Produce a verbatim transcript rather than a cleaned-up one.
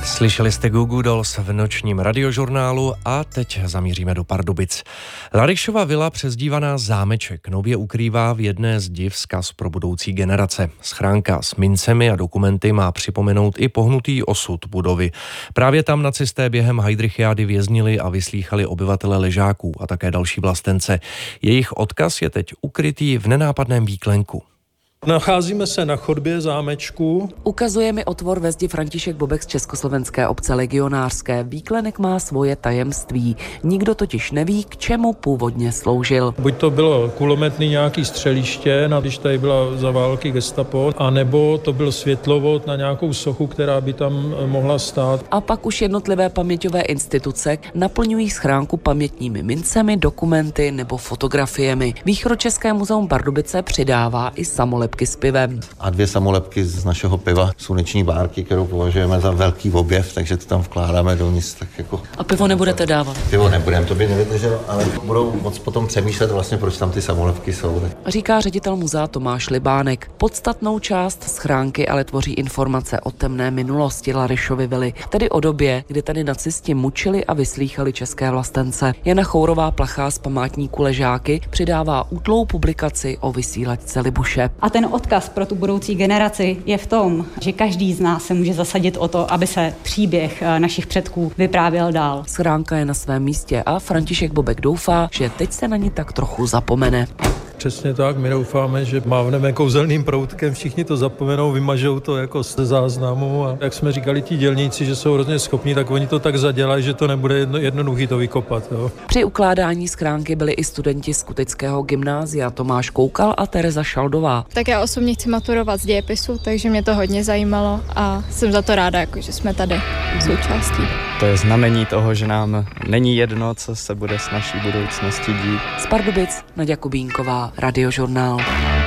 Slyšeli jste Goo Goo Dolls v nočním radiožurnálu a teď zamíříme do Pardubic. Laryšova vila, přezdívaná Zámeček, nově ukrývá v jedné z div vzkaz pro budoucí generace. Schránka s mincemi a dokumenty má připomenout i pohnutý osud budovy. Právě tam nacisté během Heydrichiády věznili a vyslýchali obyvatele Ležáků a také další vlastence. Jejich odkaz je teď ukrytý v nenápadném výklenku. Nacházíme se na chodbě zámečku. Ukazuje mi otvor ve zdi František Bobek z československé obce legionářské. Výklenek má svoje tajemství. Nikdo totiž neví, k čemu původně sloužil. Buď to bylo kulometný nějaký střeliště, když tady byla za války gestapo, anebo to byl světlovod na nějakou sochu, která by tam mohla stát. A pak už jednotlivé paměťové instituce naplňují schránku pamětními mincemi, dokumenty nebo fotografiemi. Východočeské muzeum Pardubice přidává i samolepky s pivem. A dvě samolepky z našeho piva, sluneční bárky, kterou považujeme za velký objev, takže to tam vkládáme dovnitř. Tak jako... A pivo nebudete dávat? Pivo nebudeme, to by nevydrželo, ale budou moc potom přemýšlet vlastně, proč tam ty samolepky jsou. Říká ředitel muzea Tomáš Libánek. Podstatnou část schránky ale tvoří informace o temné minulosti Laryšovy vily, tedy o době, kdy tady nacisti mučili a vyslýchali české vlastence. Jana Chourová Plachá z památníku Ležáky přidává útlou publikaci o vysílačce Libuše. A ten odkaz pro tu budoucí generaci je v tom, že každý z nás se může zasadit o to, aby se příběh našich předků vyprávěl dál. Schránka je na svém místě a František Bobek doufá, že teď se na ní tak trochu zapomene. Přesně tak, my doufáme, že mávneme kouzelným proutkem, všichni to zapomenou, vymažou to jako ze záznamu a jak jsme říkali ti dělníci, že jsou hrozně schopní, tak oni to tak zadělají, že to nebude jedno, jednoduchý to vykopat. Jo. Při ukládání schránky byli i studenti z Kutického gymnázia Tomáš Koukal a Tereza Šaldová. Tak já osobně chci maturovat z dějepisu, takže mě to hodně zajímalo a jsem za to ráda, jako, že jsme tady součástí. To je znamení toho, že nám není jedno, co se bude s naší budoucností dít. Z Pardubic Naďa Kubínková, Radiožurnál.